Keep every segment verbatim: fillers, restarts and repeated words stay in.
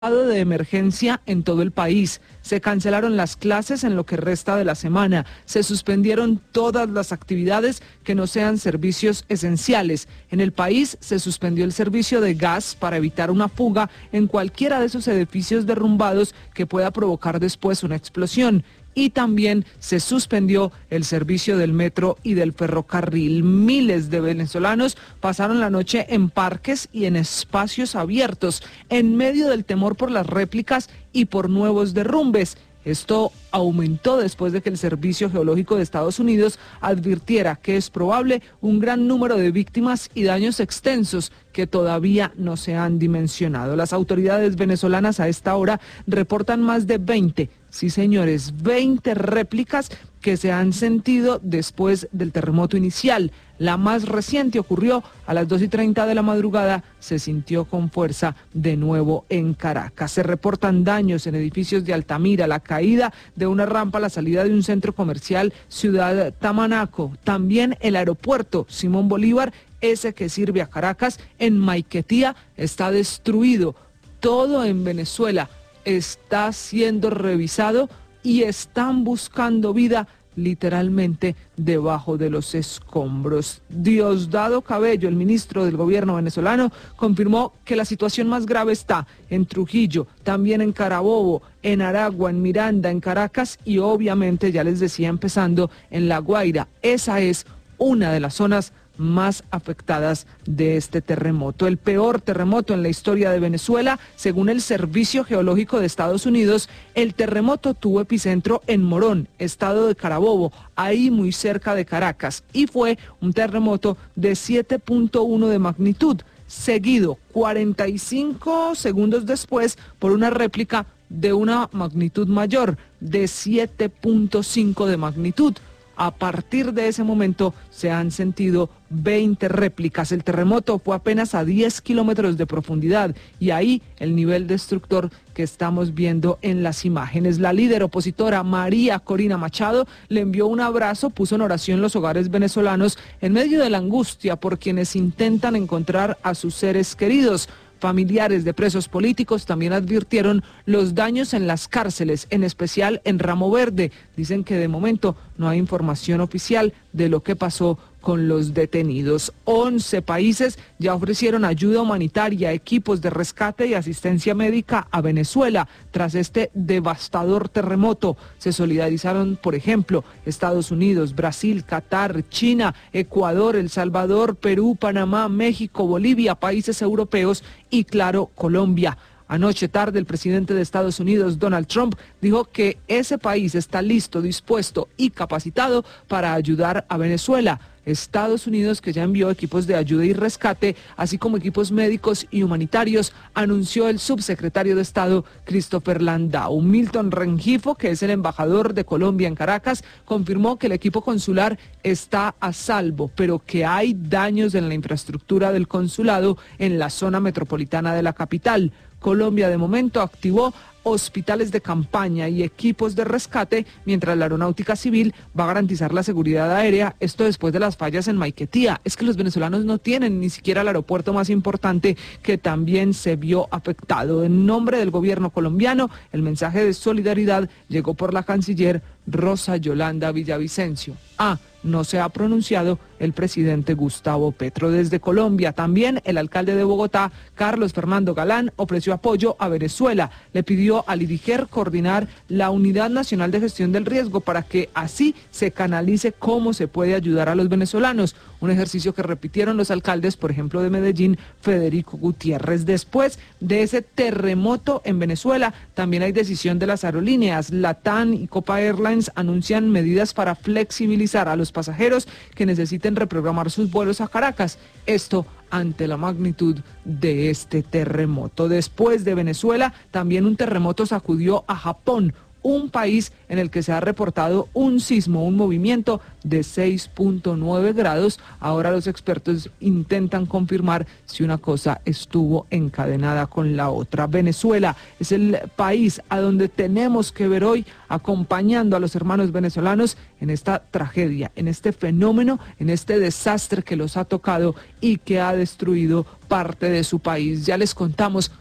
de emergencia en todo el país. Se cancelaron las clases en lo que resta de la semana. Se suspendieron todas las actividades que no sean servicios esenciales. En el país se suspendió el servicio de gas para evitar una fuga en cualquiera de esos edificios derrumbados que pueda provocar después una explosión. Y también se suspendió el servicio del metro y del ferrocarril. Miles de venezolanos pasaron la noche en parques y en espacios abiertos, en medio del temor por las réplicas y por nuevos derrumbes. Esto aumentó después de que el Servicio Geológico de Estados Unidos advirtiera que es probable un gran número de víctimas y daños extensos que todavía no se han dimensionado. Las autoridades venezolanas a esta hora reportan más de veinte, sí señores, veinte réplicas que se han sentido después del terremoto inicial. La más reciente ocurrió a las dos y treinta de la madrugada, se sintió con fuerza de nuevo en Caracas. Se reportan daños en edificios de Altamira, la caída de una rampa a la salida de un centro comercial Ciudad Tamanaco, también el aeropuerto Simón Bolívar, ese que sirve a Caracas, en Maiquetía, está destruido. Todo en Venezuela está siendo revisado y están buscando vida literalmente debajo de los escombros. Diosdado Cabello, el ministro del gobierno venezolano, confirmó que la situación más grave está en Trujillo, también en Carabobo, en Aragua, en Miranda, en Caracas y obviamente, ya les decía, empezando en La Guaira. Esa es una de las zonas más afectadas de este terremoto. El peor terremoto en la historia de Venezuela, según el Servicio Geológico de Estados Unidos. El terremoto tuvo epicentro en Morón, estado de Carabobo, ahí muy cerca de Caracas, y fue un terremoto de siete punto uno de magnitud, seguido cuarenta y cinco segundos después por una réplica de una magnitud mayor, de siete punto cinco de magnitud. A partir de ese momento se han sentido veinte réplicas. El terremoto fue apenas a diez kilómetros de profundidad y ahí el nivel destructor que estamos viendo en las imágenes. La líder opositora María Corina Machado le envió un abrazo, puso en oración los hogares venezolanos en medio de la angustia por quienes intentan encontrar a sus seres queridos. Familiares de presos políticos también advirtieron los daños en las cárceles, en especial en Ramo Verde. Dicen que de momento no hay información oficial de lo que pasó con los detenidos. once países ya ofrecieron ayuda humanitaria, equipos de rescate y asistencia médica a Venezuela tras este devastador terremoto. Se solidarizaron, por ejemplo, Estados Unidos, Brasil, Qatar, China, Ecuador, El Salvador, Perú, Panamá, México, Bolivia, países europeos y, claro, Colombia. Anoche tarde, el presidente de Estados Unidos, Donald Trump, dijo que ese país está listo, dispuesto y capacitado para ayudar a Venezuela. Estados Unidos, que ya envió equipos de ayuda y rescate, así como equipos médicos y humanitarios, anunció el subsecretario de Estado, Christopher Landau. Milton Rengifo, que es el embajador de Colombia en Caracas, confirmó que el equipo consular está a salvo, pero que hay daños en la infraestructura del consulado en la zona metropolitana de la capital. Colombia de momento activó hospitales de campaña y equipos de rescate, mientras la aeronáutica civil va a garantizar la seguridad aérea, esto después de las fallas en Maiquetía. Es que los venezolanos no tienen ni siquiera el aeropuerto más importante, que también se vio afectado. En nombre del gobierno colombiano, el mensaje de solidaridad llegó por la canciller Rosa Yolanda Villavicencio. Ah, no se ha pronunciado el presidente Gustavo Petro. Desde Colombia, también el alcalde de Bogotá, Carlos Fernando Galán, ofreció apoyo a Venezuela. Le pidió al IDIGER coordinar la Unidad Nacional de Gestión del Riesgo para que así se canalice cómo se puede ayudar a los venezolanos. Un ejercicio que repitieron los alcaldes, por ejemplo, de Medellín, Federico Gutiérrez. Después de ese terremoto en Venezuela, también hay decisión de las aerolíneas. LATAM y Copa Airlines anuncian medidas para flexibilizar a los pasajeros que necesiten reprogramar sus vuelos a Caracas. Esto ante la magnitud de este terremoto. Después de Venezuela, también un terremoto sacudió a Japón, un país en el que se ha reportado un sismo, un movimiento de seis punto nueve grados. Ahora los expertos intentan confirmar si una cosa estuvo encadenada con la otra. Venezuela es el país a donde tenemos que ver hoy, acompañando a los hermanos venezolanos en esta tragedia, en este fenómeno, en este desastre que los ha tocado y que ha destruido parte de su país. Ya les contamos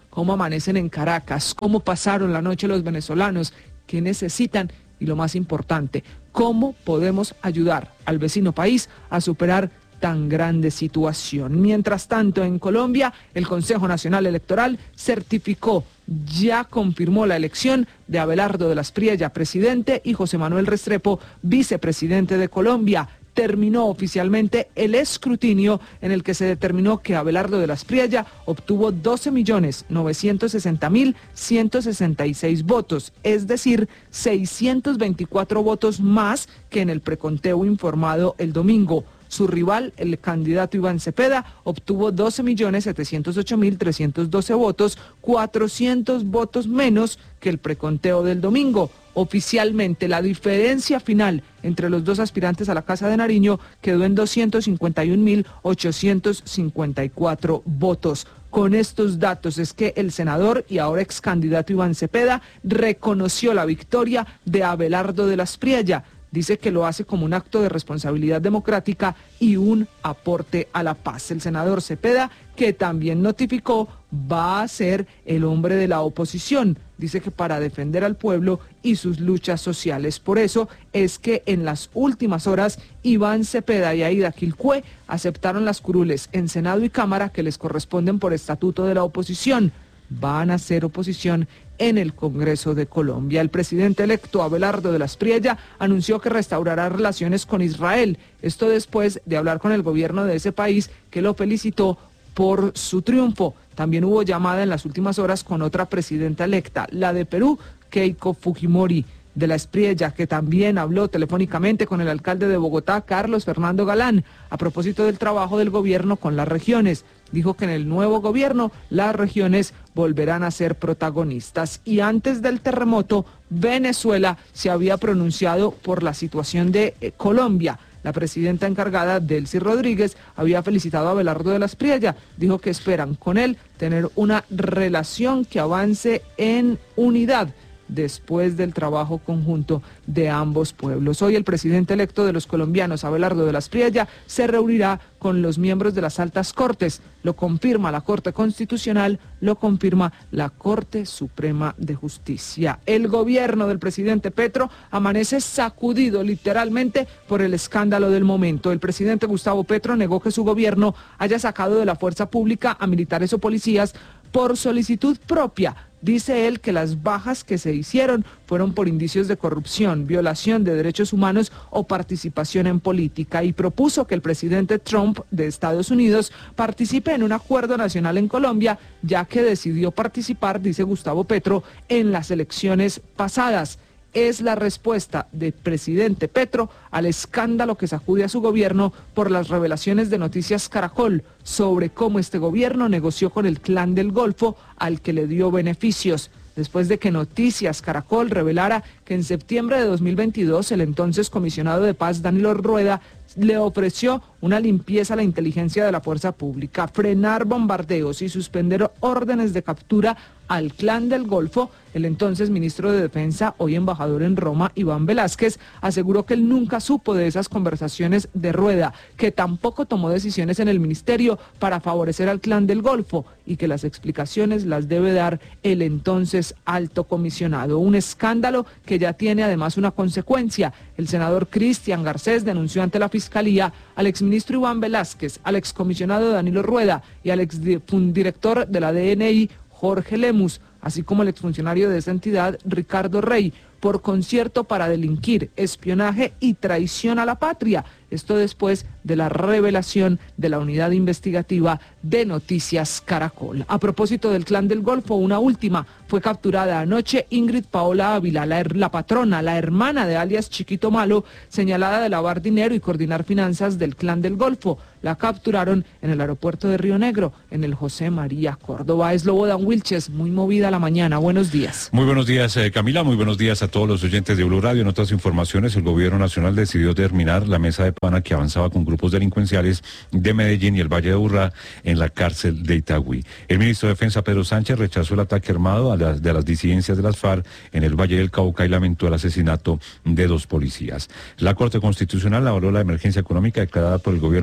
cómo amanecen en Caracas, cómo pasaron la noche los venezolanos, qué necesitan y lo más importante, cómo podemos ayudar al vecino país a superar tan grande situación. Mientras tanto, en Colombia, el Consejo Nacional Electoral certificó, ya confirmó la elección de Abelardo de las Priella, presidente, y José Manuel Restrepo, vicepresidente de Colombia. Terminó oficialmente el escrutinio en el que se determinó que Abelardo de las Priella obtuvo doce millones novecientos sesenta mil ciento sesenta y seis votos, es decir, seiscientos veinticuatro votos más que en el preconteo informado el domingo. Su rival, el candidato Iván Cepeda, obtuvo doce millones setecientos ocho mil trescientos doce votos, cuatrocientos votos menos que el preconteo del domingo. Oficialmente, la diferencia final entre los dos aspirantes a la Casa de Nariño quedó en doscientos cincuenta y un mil ochocientos cincuenta y cuatro votos. Con estos datos es que el senador y ahora ex candidato Iván Cepeda reconoció la victoria de Abelardo de las Priella. Dice que lo hace como un acto de responsabilidad democrática y un aporte a la paz. El senador Cepeda, que también notificó, va a ser el hombre de la oposición. Dice que para defender al pueblo y sus luchas sociales. Por eso es que en las últimas horas Iván Cepeda y Aida Quilcué aceptaron las curules en Senado y Cámara que les corresponden por estatuto de la oposición. Van a ser oposición en el Congreso de Colombia. El presidente electo Abelardo de las Priella anunció que restaurará relaciones con Israel. Esto después de hablar con el gobierno de ese país, que lo felicitó por su triunfo. También hubo llamada en las últimas horas con otra presidenta electa, la de Perú, Keiko Fujimori de las Priella, que también habló telefónicamente con el alcalde de Bogotá, Carlos Fernando Galán, a propósito del trabajo del gobierno con las regiones. Dijo que en el nuevo gobierno las regiones volverán a ser protagonistas. Y antes del terremoto, Venezuela se había pronunciado por la situación de eh, Colombia. La presidenta encargada, Delcy Rodríguez, había felicitado a Abelardo de las Priella. Dijo que esperan con él tener una relación que avance en unidad después del trabajo conjunto de ambos pueblos. Hoy el presidente electo de los colombianos, Abelardo de las Priella, se reunirá con los miembros de las altas cortes. Lo confirma la Corte Constitucional, lo confirma la Corte Suprema de Justicia. El gobierno del presidente Petro amanece sacudido literalmente por el escándalo del momento. El presidente Gustavo Petro negó que su gobierno haya sacado de la fuerza pública a militares o policías por solicitud propia. Dice él que las bajas que se hicieron fueron por indicios de corrupción, violación de derechos humanos o participación en política, y propuso que el presidente Trump de Estados Unidos participe en un acuerdo nacional en Colombia, ya que decidió participar, dice Gustavo Petro, en las elecciones pasadas. Es la respuesta del presidente Petro al escándalo que sacude a su gobierno por las revelaciones de Noticias Caracol sobre cómo este gobierno negoció con el Clan del Golfo al que le dio beneficios. Después de que Noticias Caracol revelara que en septiembre de dos mil veintidós el entonces comisionado de paz Danilo Rueda le ofreció una limpieza a la inteligencia de la fuerza pública, frenar bombardeos y suspender órdenes de captura al Clan del Golfo, el entonces ministro de Defensa, hoy embajador en Roma, Iván Velázquez, aseguró que él nunca supo de esas conversaciones de Rueda, que tampoco tomó decisiones en el ministerio para favorecer al Clan del Golfo y que las explicaciones las debe dar el entonces alto comisionado. Un escándalo que ya tiene además una consecuencia. El senador Cristian Garcés denunció ante la Fiscalía al exministro Iván Velázquez, al excomisionado Danilo Rueda y al exdirector de la D N I, Jorge Lemus, así como el exfuncionario de esa entidad, Ricardo Rey, por concierto para delinquir, espionaje y traición a la patria. Esto después de la revelación de la unidad investigativa de Noticias Caracol. A propósito del Clan del Golfo, una última, fue capturada anoche Ingrid Paola Ávila, la, la patrona, la hermana de alias Chiquito Malo, señalada de lavar dinero y coordinar finanzas del Clan del Golfo. La capturaron en el aeropuerto de Río Negro, en el José María Córdoba. Es Lobodan Wilches, muy movida la mañana. Buenos días. Muy buenos días, eh, Camila. Muy buenos días a todos los oyentes de Blue Radio. En otras informaciones, el gobierno nacional decidió terminar la mesa de pana que avanzaba con grupos delincuenciales de Medellín y el Valle de Aburrá en la cárcel de Itagüí. El ministro de Defensa, Pedro Sánchez, rechazó el ataque armado a las, de las disidencias de las FARC en el Valle del Cauca y lamentó el asesinato de dos policías. La Corte Constitucional avaló la emergencia económica declarada por el gobierno del presidente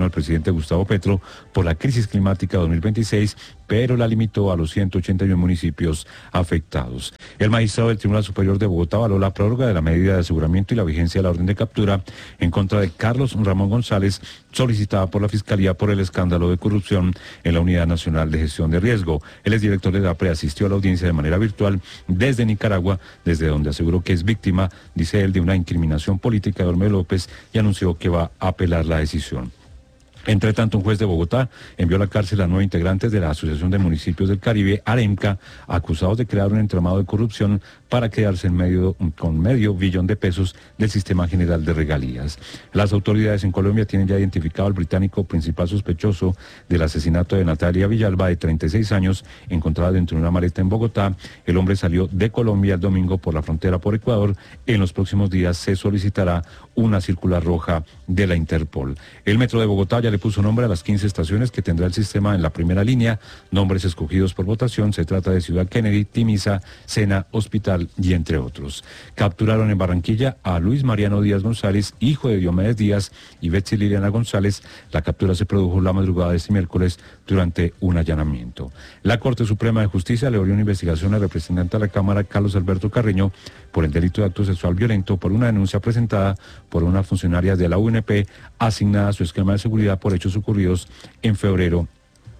presidente Gustavo Petro por la crisis climática dos mil veintiséis, pero la limitó a los ciento ochenta y uno municipios afectados. El magistrado del Tribunal Superior de Bogotá avaló la prórroga de la medida de aseguramiento y la vigencia de la orden de captura en contra de Carlos Ramón González, solicitada por la Fiscalía por el escándalo de corrupción en la Unidad Nacional de Gestión de Riesgo. El exdirector de DAPRE asistió a la audiencia de manera virtual desde Nicaragua, desde donde aseguró que es víctima, dice él, de una incriminación política de Olmedo López y anunció que va a apelar la decisión. Entre tanto, un juez de Bogotá envió a la cárcel a nueve integrantes de la Asociación de Municipios del Caribe, AREMCA, acusados de crear un entramado de corrupción para quedarse en medio, con medio billón de pesos del Sistema General de Regalías. Las autoridades en Colombia tienen ya identificado al británico principal sospechoso del asesinato de Natalia Villalba, de treinta y seis años, encontrada dentro de una maleta en Bogotá. El hombre salió de Colombia el domingo por la frontera por Ecuador. En los próximos días se solicitará una circular roja de la Interpol. El Metro de Bogotá ya le puso nombre a las quince estaciones que tendrá el sistema en la primera línea, nombres escogidos por votación. Se trata de Ciudad Kennedy, Timisa, Sena, Hospital y entre otros. Capturaron en Barranquilla a Luis Mariano Díaz González, hijo de Diomedes Díaz y Betsy Liliana González. La captura se produjo la madrugada de este miércoles durante un allanamiento. La Corte Suprema de Justicia le abrió una investigación al representante de la Cámara, Carlos Alberto Carreño, por el delito de acto sexual violento por una denuncia presentada por una funcionaria de la U N P asignada a su esquema de seguridad por hechos ocurridos en febrero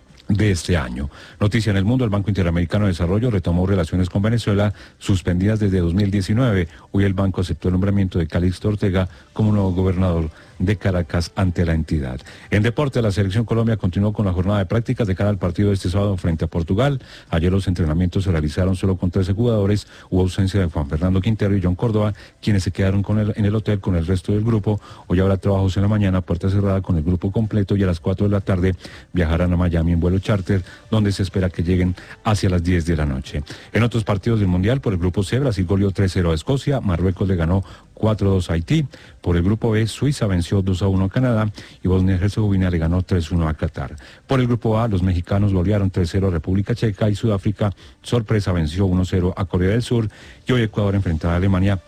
de este año. Noticia en el mundo: el Banco Interamericano de Desarrollo retomó relaciones con Venezuela suspendidas desde dos mil diecinueve. Hoy el banco aceptó el nombramiento de Calixto Ortega como nuevo gobernador de Caracas ante la entidad. En deporte, la Selección Colombia continuó con la jornada de prácticas de cara al partido de este sábado frente a Portugal. Ayer los entrenamientos se realizaron solo con trece jugadores. Hubo ausencia de Juan Fernando Quintero y John Córdoba, quienes se quedaron con el, en el hotel con el resto del grupo. Hoy habrá trabajos en la mañana, puerta cerrada con el grupo completo, y a las cuatro de la tarde viajarán a Miami en vuelo charter, donde se espera que lleguen hacia las diez de la noche. En otros partidos del Mundial, por el grupo C, Brasil goleó tres cero a Escocia, Marruecos le ganó cuatro dos a Haití. Por el grupo B, Suiza venció dos a uno a Canadá y Bosnia y Herzegovina le ganó tres uno a Qatar. Por el grupo A, los mexicanos golearon tres cero a República Checa y Sudáfrica, sorpresa, venció uno cero a Corea del Sur. Y hoy Ecuador enfrentará a Alemania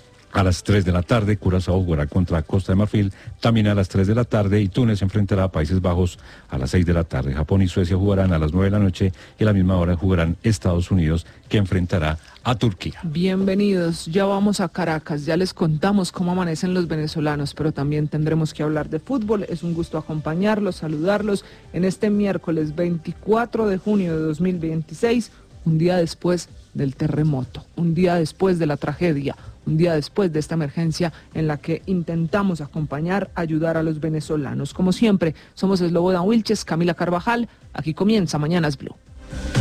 a las tres de la tarde. Curazao jugará contra Costa de Marfil también a las tres de la tarde, y Túnez enfrentará a Países Bajos a las seis de la tarde. Japón y Suecia jugarán a las nueve de la noche y a la misma hora jugarán Estados Unidos, que enfrentará a Turquía. Bienvenidos, ya vamos a Caracas, ya les contamos cómo amanecen los venezolanos, pero también tendremos que hablar de fútbol. Es un gusto acompañarlos, saludarlos en este miércoles veinticuatro de junio de dos mil veintiséis, un día después del terremoto, un día después de la tragedia, un día después de esta emergencia en la que intentamos acompañar, ayudar a los venezolanos. Como siempre, somos Slobodan Wilches, Camila Carvajal. Aquí comienza Mañanas Blue.